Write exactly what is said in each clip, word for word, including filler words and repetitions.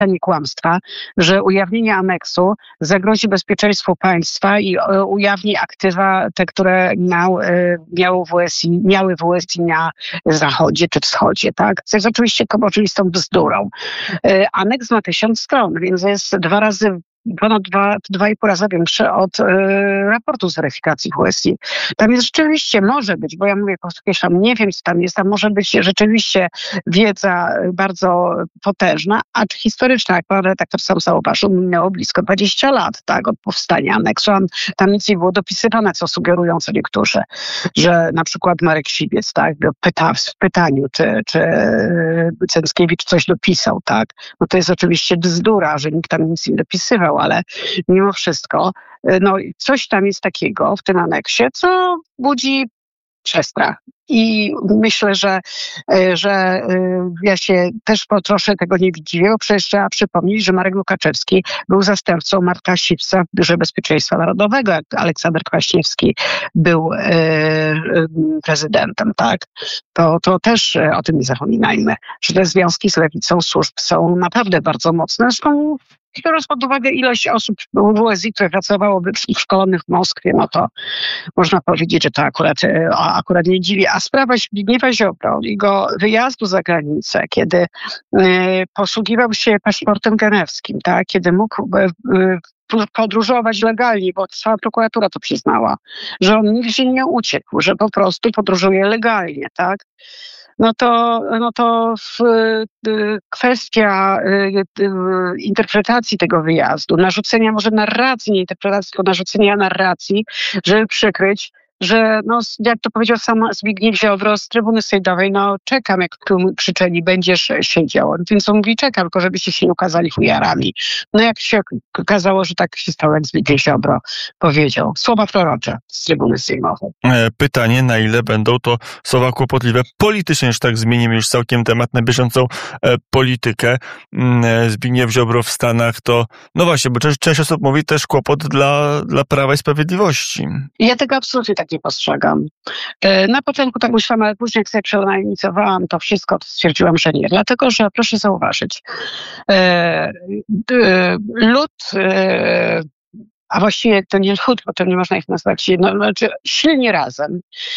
stanie kłamstwa, że ujawnienie aneksu zagrozi bezpieczeństwu państwa i e, ujawni aktywa, te, które miał, e, miało W S I, miały W S I na zachodzie czy wschodzie, tak? Co jest oczywiście oczywistą bzdurą. E, aneks ma tysiąc stron, więc jest dwa razy ponad dwa, dwa i pół razy większe od y, raportu z weryfikacji W S I. Tam jest rzeczywiście, może być, bo ja mówię, podkreślam, nie wiem, co tam jest, tam może być rzeczywiście wiedza bardzo potężna, a czy historyczna, jak pan redaktor sam zauważył, minęło blisko dwadzieścia lat, tak, od powstania aneksu. Tam nic nie było dopisywane, co sugerują co niektórzy, że na przykład Marek Siwiec, tak, pyta w pytaniu, czy, czy Cęckiewicz coś dopisał, tak. No to jest oczywiście bzdura, że nikt tam nic nie dopisywał, ale mimo wszystko, no coś tam jest takiego w tym aneksie, co budzi przestrach. I myślę, że, że ja się też po trosze tego nie dziwię, bo przecież trzeba przypomnieć, że Marek Lukaczewski był zastępcą Marka Sipsa w Biurze Bezpieczeństwa Narodowego, jak Aleksander Kwaśniewski był prezydentem, tak? To, to też o tym nie zapominajmy, że te związki z lewicą służb są naprawdę bardzo mocne. Zresztą biorąc pod uwagę ilość osób w W S I, które pracowało szkolonych w Moskwie, no to można powiedzieć, że to akurat, akurat nie dziwi. A sprawa Zbigniewa Ziobro, jego wyjazdu za granicę, kiedy y, posługiwał się paszportem genewskim, tak, kiedy mógł y, y, podróżować legalnie, bo cała prokuratura to przyznała, że on nigdzie nie uciekł, że po prostu podróżuje legalnie, tak. No to, no to w, y, kwestia y, y, interpretacji tego wyjazdu, narzucenia może narracji, nie interpretacji, tylko narzucenia narracji, żeby przykryć, że no, jak to powiedział sam Zbigniew Ziobro z trybuny sejdowej, no czekam, jak krzyczeli, będziesz siedział. Więc on mówi, czekam, tylko żebyście się nie ukazali fujarami. No jak się okazało, że tak się stało, jak Zbigniew Ziobro powiedział. Słowa prorocze z trybuny sejmowej. Pytanie, na ile będą to słowa kłopotliwe politycznie, już tak zmienimy już całkiem temat na bieżącą e, politykę. Zbigniew Ziobro w Stanach to, no właśnie, bo część, część osób mówi też kłopot dla, dla Prawa i Sprawiedliwości. Ja tego absolutnie tak nie postrzegam. Na początku tak myślałam, ale później jak sobie przeanalizowałam to wszystko, to stwierdziłam, że nie. Dlatego, że proszę zauważyć, lud, a właściwie to nie lud, bo to nie można ich nazwać, no, znaczy silni razem,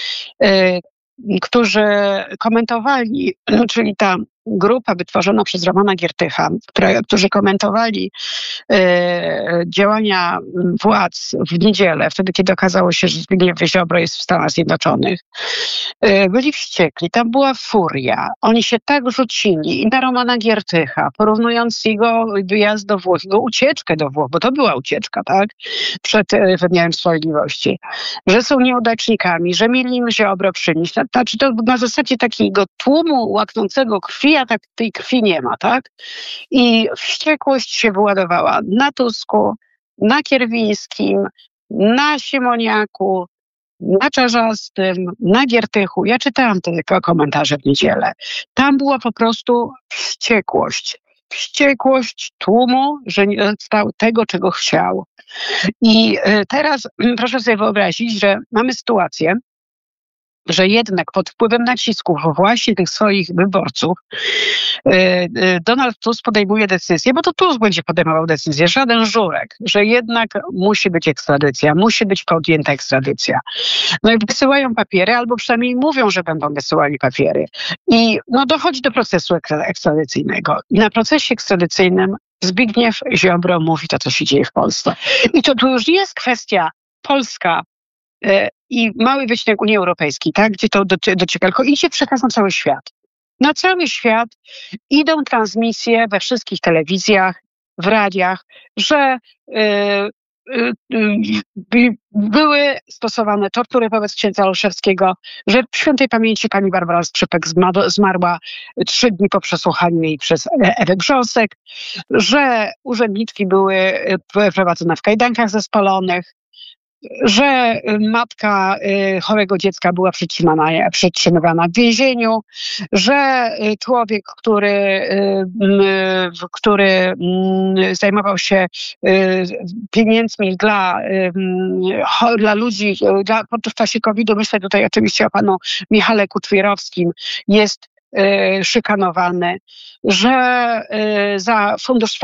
którzy komentowali, czyli ta grupa wytworzona przez Romana Giertycha, która, którzy komentowali e, działania władz w niedzielę, wtedy kiedy okazało się, że Zbigniew Ziobro jest w Stanach Zjednoczonych, e, byli wściekli, tam była furia. Oni się tak rzucili i na Romana Giertycha, porównując jego wyjazd do Włoch, jego ucieczkę do Włoch, bo to była ucieczka, tak, przed e, wymiarem sprawiedliwości, że są nieudacznikami, że mieli im Ziobro przynieść. Znaczy to na zasadzie takiego tłumu łaknącego krwi, a tak tej krwi nie ma, tak? I wściekłość się wyładowała na Tusku, na Kierwińskim, na Siemoniaku, na Czarzastym, na Giertychu. Ja czytałam te komentarze w niedzielę. Tam była po prostu wściekłość. Wściekłość tłumu, że nie dostał tego, czego chciał. I teraz proszę sobie wyobrazić, że mamy sytuację, że jednak pod wpływem nacisków właśnie tych swoich wyborców Donald Tusk podejmuje decyzję, bo to Tusk będzie podejmował decyzję, żaden Żurek, że jednak musi być ekstradycja, musi być podjęta ekstradycja. No i wysyłają papiery, albo przynajmniej mówią, że będą wysyłali papiery. I no dochodzi do procesu ekstradycyjnego. I na procesie ekstradycyjnym Zbigniew Ziobro mówi to, co się dzieje w Polsce. I to tu już nie jest kwestia Polska i mały wycinek Unii Europejskiej, tak, gdzie to docieka, tylko idzie przekaz na cały świat. Na cały świat idą transmisje we wszystkich telewizjach, w radiach, że y, y, y, były stosowane tortury wobec księdza Olszewskiego, że w świętej pamięci pani Barbara Skrzypek zmarła trzy dni po przesłuchaniu jej przez Ewę Grzosek, że urzędniczki były prowadzone w kajdankach zespolonych, że matka chorego dziecka była przetrzymana, przetrzymywana w więzieniu, że człowiek, który, który zajmował się pieniędzmi dla, dla ludzi dla, w czasie kowida, myślę tutaj oczywiście o panu Michale Kuczwierowskim, jest szykanowany, że za Fundusz